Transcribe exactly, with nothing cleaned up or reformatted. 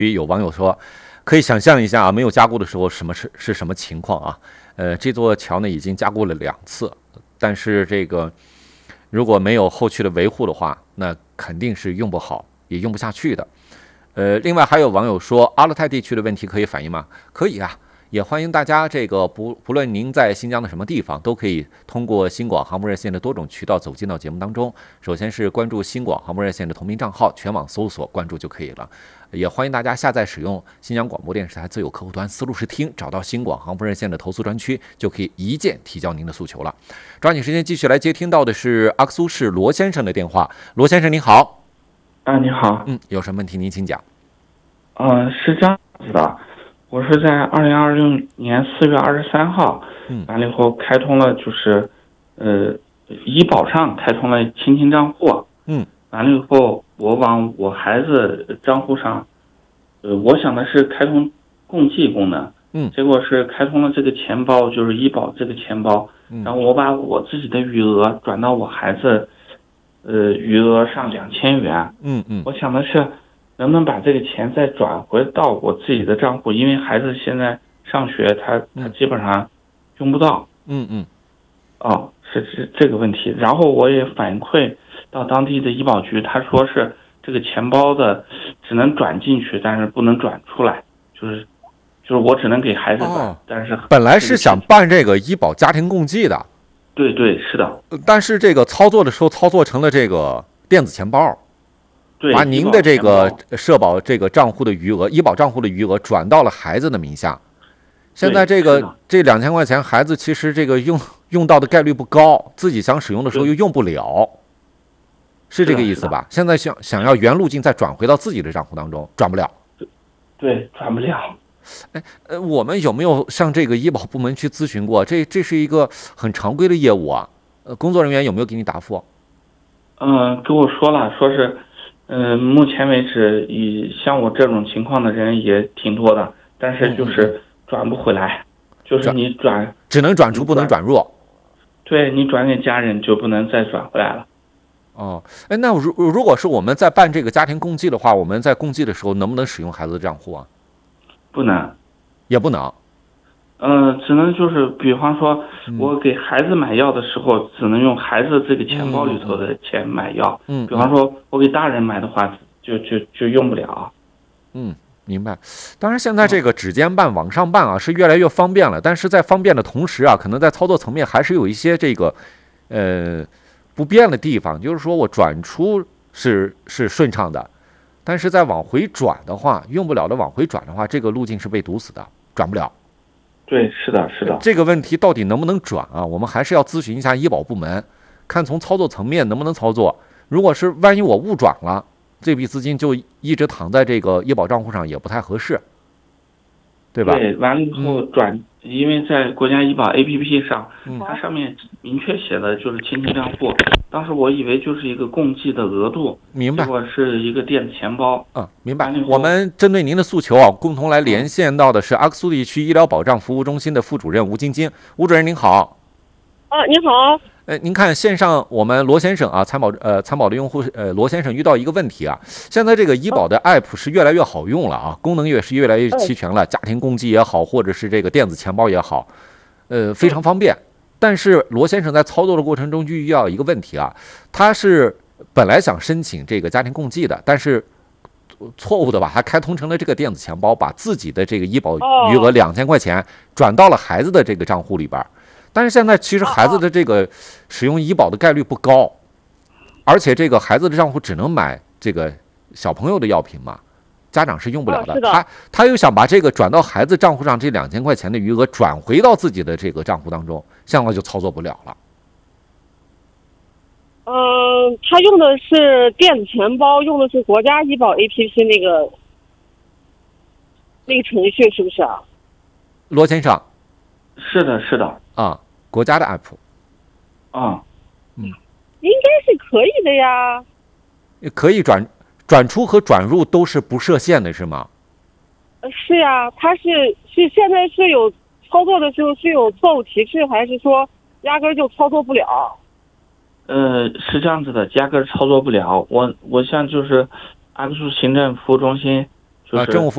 有网友说，可以想象一下啊，没有加固的时候什么是是什么情况啊？呃，这座桥呢已经加固了两次，但是这个如果没有后续的维护的话，那肯定是用不好，也用不下去的。呃，另外还有网友说，阿勒泰地区的问题可以反映吗？可以啊。也欢迎大家，这个不不论您在新疆的什么地方，都可以通过新广航空热线的多种渠道走进到节目当中。首先是关注新广航空热线的同名账号，全网搜索关注就可以了。也欢迎大家下载使用新疆广播电视台自有客户端思路是听，找到新广航空热线的投诉专区，就可以一键提交您的诉求了。抓紧时间继续来接听到的是阿克苏市罗先生的电话。罗先生您好。 啊，你好。 嗯，有什么问题您请讲。 呃，是这样子的。我是在二零二六年四月二十三号，嗯，完了以后开通了，就是，呃，医保上开通了亲情账户，嗯，完了以后我往我孩子账户上，呃，我想的是开通共济功能，嗯，结果是开通了这个钱包，就是医保这个钱包，嗯，然后我把我自己的余额转到我孩子，呃，余额上两千元，嗯嗯，我想的是。能不能把这个钱再转回到我自己的账户？因为孩子现在上学，他他基本上用不到。嗯嗯。哦，是是这个问题。然后我也反馈到当地的医保局，他说是这个钱包的只能转进去，但是不能转出来，就是就是我只能给孩子转，哦、但是本来是想办这个医保家庭共济的。 对对，是的。 但是这个操作的时候操作成了这个电子钱包。把您的这个社保这个账户的余额、医保账户的余额转到了孩子的名下。现在这个这两千块钱，孩子其实这个用用到的概率不高，自己想使用的时候又用不了，是这个意思吧？现在想想要原路径再转回到自己的账户当中，转不了。 对，转不了。 哎，呃，我们有没有向这个医保部门去咨询过？这这是一个很常规的业务啊。呃，工作人员有没有给你答复？ 嗯，跟我说了，说是。嗯，目前为止，以像我这种情况的人也挺多的，但是就是转不回来，嗯、就是你转只能转出，不能转入。 对，你转给家人就不能再转回来了。 哦，哎，那如如果是我们在办这个家庭共济的话，我们在共济的时候能不能使用孩子的账户啊？ 不能， 也不能。 呃，只能就是比方说，我给孩子买药的时候，只能用孩子这个钱包里头的钱买药。嗯，比方说我给大人买的话，就就就用不了。 嗯，明白。当然，现在这个指尖办、网上办啊，是越来越方便了。但是在方便的同时啊，可能在操作层面还是有一些这个呃不便的地方。就是说我转出是是顺畅的，但是在往回转的话，用不了的往回转的话，这个路径是被堵死的，转不了。 对，是的，是的。 这个问题到底能不能转啊？我们还是要咨询一下医保部门，看从操作层面能不能操作。如果是万一我误转了，这笔资金就一直躺在这个医保账户上，也不太合适，对吧？ 对，完了以后转，嗯、因为在国家医保 A P P 上，嗯、它上面明确写的就是亲情账户。当时我以为就是一个共济的额度， 明白？ 结果是一个电子钱包。 嗯，明白。我们针对您的诉求啊，共同来连线到的是阿克苏地区医疗保障服务中心的副主任吴晶晶。吴主任您好。 啊，你好。 呃，您看线上我们罗先生啊，参保呃参保的用户呃罗先生遇到一个问题啊，现在这个医保的 app 是越来越好用了啊，功能也是越来越齐全了，家庭共济也好，或者是这个电子钱包也好，呃，非常方便。但是罗先生在操作的过程中就遇到一个问题啊，他是本来想申请这个家庭共济的，但是错误的把它开通成了这个电子钱包，把自己的这个医保余额两千块钱转到了孩子的这个账户里边。但是现在其实孩子的这个使用医保的概率不高，而且这个孩子的账户只能买这个小朋友的药品嘛，家长是用不了的。他他又想把这个转到孩子账户上这两千块钱的余额转回到自己的这个账户当中，现在就操作不了了。 嗯、呃，他用的是电子钱包，用的是国家医保 A P P 那个那个程序，是不是啊？ 罗先生。 是的，是的。 啊，国家的 app。 啊， 嗯， 应该是可以的呀。 可以转转出和转入都是不设限的，是吗？ 呃，是呀，它是是现在是有操作的时候是有错误提示，还是说压根就操作不了？ 呃，是这样子的，压根操作不了。我我像就是阿克苏行政服务中心，就是、 啊，政务服